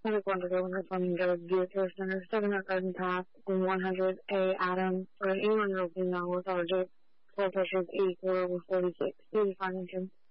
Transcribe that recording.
Another quantity from the Gear Center, 700 Garden Path, 100A Adam, or anyone will be known with allergic blood pressure is 84 over 46. Please find him.